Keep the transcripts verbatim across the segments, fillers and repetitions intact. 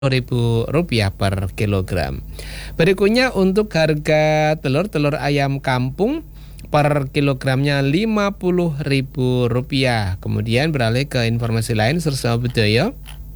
ribu rupiah per kilogram. Berikutnya untuk harga telur telur ayam kampung per kilogramnya lima puluh ribu rupiah. Kemudian beralih ke informasi lain sersa budaya.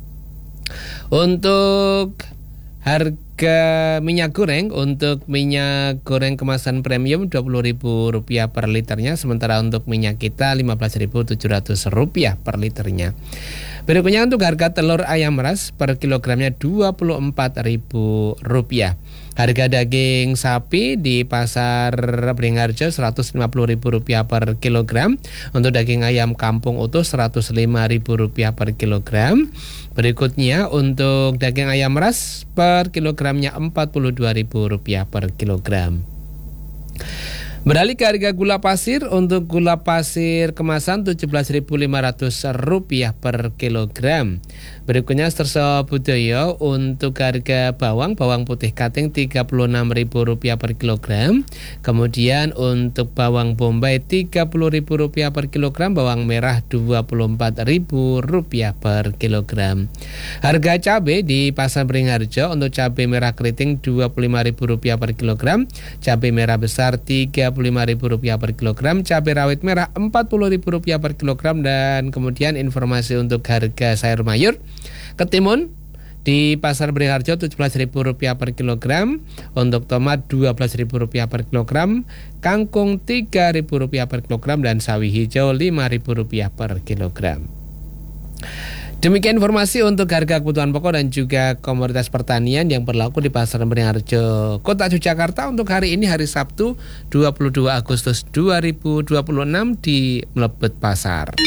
Untuk harga minyak goreng, untuk minyak goreng kemasan premium dua puluh ribu rupiah per liternya, sementara untuk minyak kita lima belas ribu tujuh ratus rupiah per liternya. Berikutnya untuk harga telur ayam ras per kilogramnya dua puluh empat ribu rupiah. Harga daging sapi di pasar Beringharjo seratus lima puluh ribu rupiah per kilogram. Untuk daging ayam kampung utuh seratus lima ribu rupiah per kilogram. Berikutnya untuk daging ayam ras per kilogramnya empat puluh dua ribu rupiah per kilogram. Beralih ke harga gula pasir, untuk gula pasir kemasan tujuh belas ribu lima ratus rupiah per kilogram. Berikutnya sersa budaya, untuk harga bawang, bawang putih kating tiga puluh enam ribu rupiah per kilogram. Kemudian untuk bawang bombay tiga puluh ribu rupiah per kilogram, bawang merah dua puluh empat ribu rupiah per kilogram. Harga cabai di pasar Beringharjo, untuk cabai merah keriting dua puluh lima ribu rupiah per kilogram, cabai merah besar tiga puluh lima ribu rupiah per kilogram, cabai rawit merah empat puluh ribu rupiah per kilogram. Dan kemudian informasi untuk harga sayur mayur, ketimun di pasar Beringharjo tujuh belas ribu rupiah per kilogram, untuk tomat dua belas ribu rupiah per kilogram, kangkung tiga ribu rupiah per kilogram, dan sawi hijau lima ribu rupiah per kilogram. Demikian informasi untuk harga kebutuhan pokok dan juga komoditas pertanian yang berlaku di pasar Beringharjo, Kota Yogyakarta untuk hari ini, hari Sabtu dua puluh dua Agustus dua ribu dua puluh enam di Mlebet Pasar.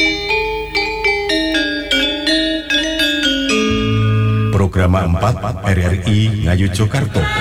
Program empat R R I Ngayu Jogarta.